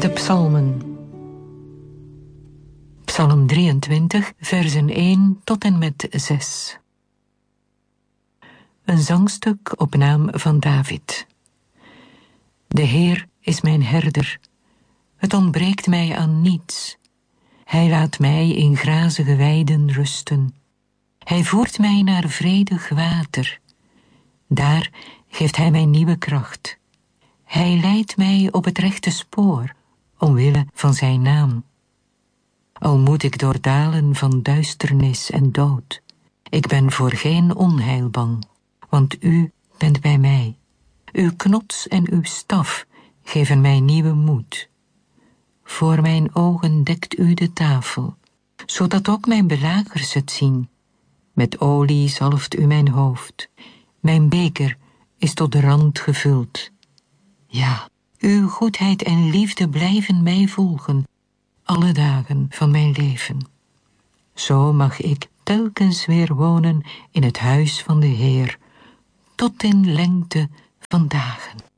De psalmen. Psalm 23, versen 1 tot en met 6. Een zangstuk op naam van David. De Heer is mijn herder. Het ontbreekt mij aan niets. Hij laat mij in grazige weiden rusten. Hij voert mij naar vredig water. Daar geeft hij mij nieuwe kracht. Hij leidt mij op het rechte spoor, omwille van zijn naam. Al moet ik door dalen van duisternis en dood, ik ben voor geen onheil bang, want u bent bij mij. Uw knots en uw staf geven mij nieuwe moed. Voor mijn ogen dekt u de tafel, zodat ook mijn belagers het zien. Met olie zalft u mijn hoofd. Mijn beker is tot de rand gevuld. Ja, uw goedheid en liefde blijven mij volgen, alle dagen van mijn leven. Zo mag ik telkens weer wonen in het huis van de Heer, tot in lengte van dagen.